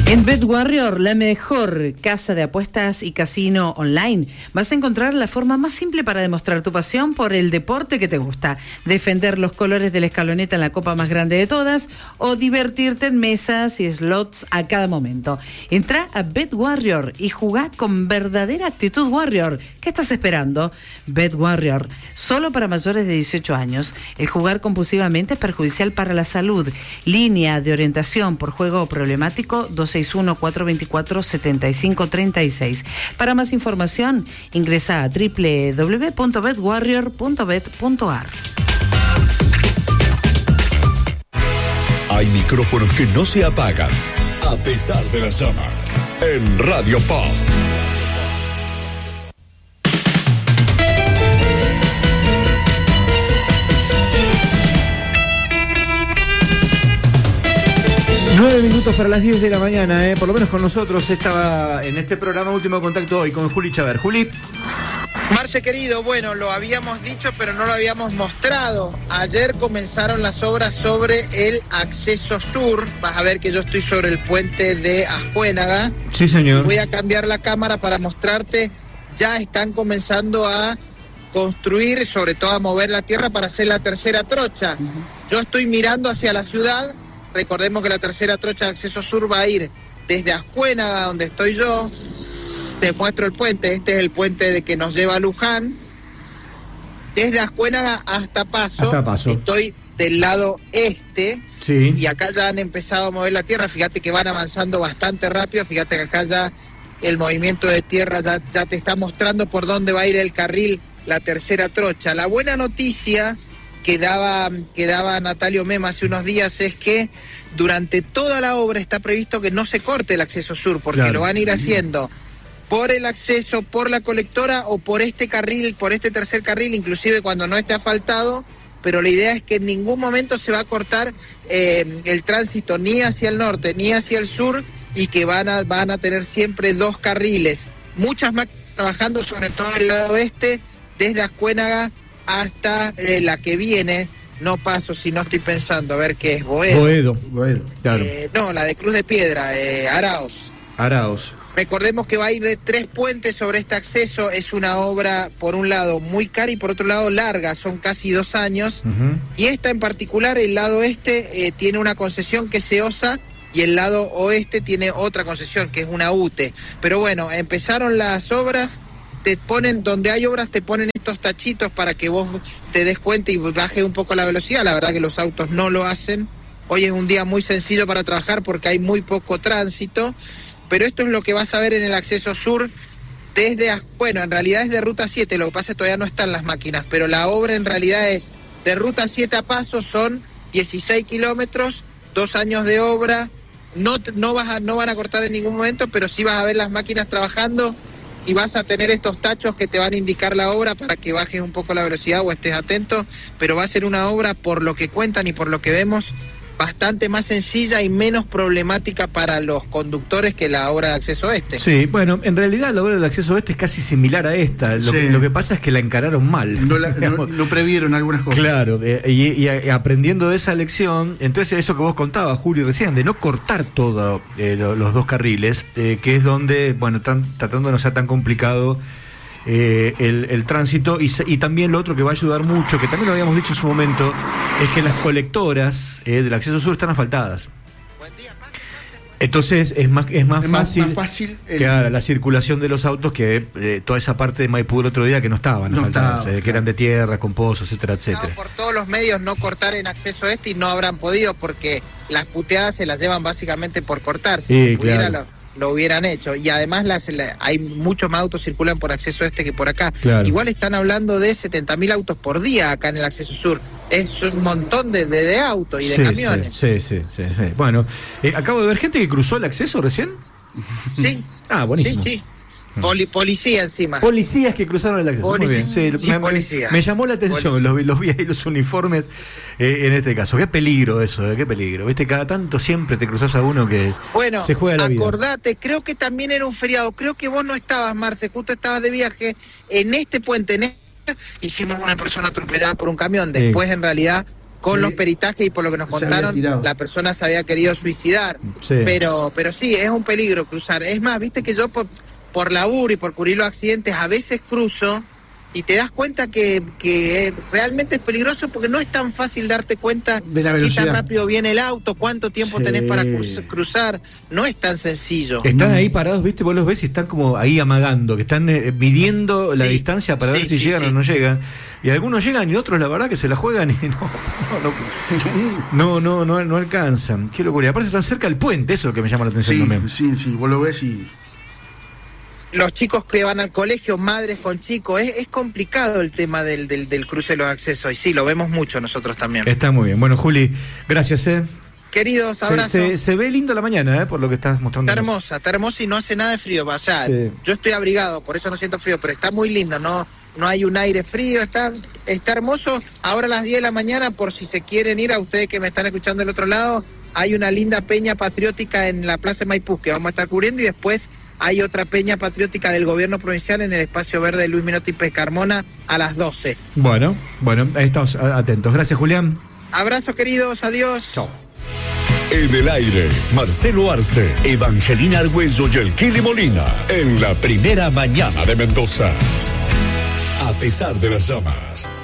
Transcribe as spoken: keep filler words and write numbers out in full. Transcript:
En BetWarrior, la mejor casa de apuestas y casino online, vas a encontrar la forma más simple para demostrar tu pasión por el deporte que te gusta, defender los colores de la escaloneta en la copa más grande de todas o divertirte en mesas y slots a cada momento. Entra a BetWarrior y jugá con verdadera actitud Warrior. ¿Qué estás esperando? BetWarrior, solo para mayores de dieciocho años. El jugar compulsivamente es perjudicial para la salud. Línea de orientación por juego problemático dos seis uno, cuatro dos cuatro, siete cinco tres seis. Para más información, ingresa a doble u doble u doble u punto bet warrior punto bet punto a r. Hay micrófonos que no se apagan a pesar de las llamas. En Radio Post. Nueve minutos para las diez de la mañana, eh. Por lo menos con nosotros estaba en este programa Último Contacto hoy con Juli Chaver. Juli. Marce querido, bueno, lo habíamos dicho pero no lo habíamos mostrado. Ayer comenzaron las obras sobre el acceso sur. Vas a ver que yo estoy sobre el puente de Ascuénaga. Sí, señor. Voy a cambiar la cámara para mostrarte. Ya están comenzando a construir, sobre todo a mover la tierra para hacer la tercera trocha. Uh-huh. Yo estoy mirando hacia la ciudad. Recordemos que la tercera trocha de acceso sur va a ir desde Ascuénaga, donde estoy yo. Te muestro el puente. Este es el puente de que nos lleva a Luján. Desde Ascuénaga hasta Paso. Hasta Paso. Estoy del lado este. Sí. Y acá ya han empezado a mover la tierra. Fíjate que van avanzando bastante rápido. Fíjate que acá ya el movimiento de tierra ya, ya te está mostrando por dónde va a ir el carril, la tercera trocha. La buena noticia que daba, que daba Natalio Mema hace unos días es que durante toda la obra está previsto que no se corte el acceso sur, porque claro, lo van a ir haciendo por el acceso, por la colectora o por este carril, por este tercer carril, inclusive cuando no esté asfaltado, pero la idea es que en ningún momento se va a cortar eh, el tránsito ni hacia el norte ni hacia el sur, y que van a, van a tener siempre dos carriles. Muchas máquinas trabajando, sobre todo el lado este, desde Ascuénaga hasta eh, la que viene, no Paso, si no estoy pensando, a ver qué es, Boedo. Boedo, Boedo, claro. Eh, no, la de Cruz de Piedra, eh, Araos. Araos. Recordemos que va a ir de tres puentes sobre este acceso. Es una obra, por un lado, muy cara y por otro lado larga, son casi dos años. Uh-huh. Y esta en particular, el lado este, eh, tiene una concesión que es EOSA, y el lado oeste tiene otra concesión, que es una UTE. Pero bueno, empezaron las obras. Te ponen, donde hay obras te ponen estos tachitos para que vos te des cuenta y bajes un poco la velocidad. La verdad que los autos no lo hacen. Hoy es un día muy sencillo para trabajar porque hay muy poco tránsito, pero esto es lo que vas a ver en el acceso sur desde, bueno, en realidad es de Ruta siete, lo que pasa es que todavía no están las máquinas, pero la obra en realidad es de Ruta siete a Paso, son dieciséis kilómetros, dos años de obra, no, no, vas a, no van a cortar en ningún momento, pero sí vas a ver las máquinas trabajando. Y vas a tener estos tachos que te van a indicar la obra para que bajes un poco la velocidad o estés atento, pero va a ser una obra, por lo que cuentan y por lo que vemos, bastante más sencilla y menos problemática para los conductores que la obra de acceso oeste. Sí, bueno, en realidad la obra del acceso oeste es casi similar a esta. Lo, sí. que, lo que pasa es que la encararon mal. No, la, no, no previeron algunas cosas. Claro, eh, y, y, y aprendiendo de esa lección, entonces eso que vos contabas, Julio, recién, de no cortar todos eh, lo, los dos carriles, eh, que es donde, bueno, tan, tratando de no ser tan complicado Eh, el, el tránsito, y, y también lo otro que va a ayudar mucho, que también lo habíamos dicho en su momento, es que las colectoras eh, del acceso sur están asfaltadas. Entonces es más es más es fácil, más fácil el... que haga la circulación de los autos que eh, toda esa parte de Maipú el otro día que no estaban no asfaltadas, estaba, eh, que claro. eran de tierra, con pozos, etcétera, etcétera. No, por todos los medios no cortar en acceso este y no habrán podido porque las puteadas se las llevan básicamente por cortar. Si sí, se pudiera claro. lo, lo hubieran hecho. Y además las, la, hay muchos más autos circulan por acceso este que por acá. Claro. Igual están hablando de setenta mil autos por día acá en el acceso sur. Es un montón de, de, de autos y de sí, camiones. Sí, sí, sí, sí, sí. Bueno, eh, acabo de ver gente que cruzó el acceso recién. Sí. Ah, buenísimo. Sí, sí. Poli, policía encima. Policías que cruzaron el acceso. Polic- Muy bien. Sí, sí, me, policía. me llamó la atención, los, los vi ahí los uniformes eh, en este caso. Qué peligro eso, eh, qué peligro. Viste, cada tanto siempre te cruzas a uno que bueno, se juega la vida. Acordate, creo que también era un feriado. Creo que vos no estabas, Marce, justo estabas de viaje en este puente. En este, hicimos una persona atropellada por un camión. Después, sí. En realidad, con Sí. los peritajes y por lo que nos Se había contaron, tirado. la persona se había querido suicidar. Sí. Pero, pero sí, es un peligro cruzar. Es más, viste que yo por, por laburo y por cubrir los accidentes a veces cruzo y te das cuenta que, que realmente es peligroso porque no es tan fácil darte cuenta De la qué velocidad. tan rápido viene el auto, cuánto tiempo Sí. tenés para cruz- cruzar. No es tan sencillo. Están ahí parados, viste, vos los ves y están como ahí amagando, que están eh, midiendo la Sí, distancia para sí, ver si sí, llegan sí. o no llegan. Y algunos llegan y otros la verdad que se la juegan y no, no, no, no, no, no alcanzan. Qué locura. Y aparte están cerca del puente, eso es lo que me llama la atención Sí, también. sí, sí, vos lo ves y... Los chicos que van al colegio, madres con chicos, es, es complicado el tema del, del, del cruce de los accesos. Y sí, lo vemos mucho nosotros también. Está muy bien. Bueno, Juli, gracias, eh. Queridos, Se, abrazos. se, se ve linda la mañana, eh, por lo que estás mostrando. Está hermosa, está hermosa y no hace nada de frío. O sea, Sí. yo estoy abrigado, por eso no siento frío, pero está muy lindo, no no hay un aire frío, está está hermoso. Ahora a las diez de la mañana, por si se quieren ir, a ustedes que me están escuchando del otro lado, hay una linda peña patriótica en la Plaza de Maipú que vamos a estar cubriendo y después hay otra peña patriótica del gobierno provincial en el espacio verde de Luis Minotti Pescarmona a las doce. Bueno, bueno, ahí estamos a- atentos. Gracias, Julián. Abrazos queridos, adiós. Chao. En el aire, Marcelo Arce, Evangelina Argüello y el Kili Molina. En la primera mañana de Mendoza. A pesar de las llamas.